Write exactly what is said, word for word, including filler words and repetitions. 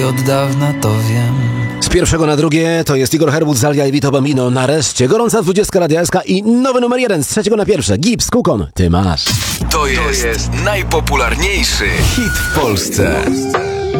Od dawna to wiem. Z pierwszego na drugie to jest Igor Herbut, Zalia i Vito Bambino. Nareszcie gorąca dwudziestka Radia S K i nowy numer jeden z trzeciego na pierwsze. Gibbs, Kukon, ty masz. To jest, to jest najpopularniejszy hit w Polsce.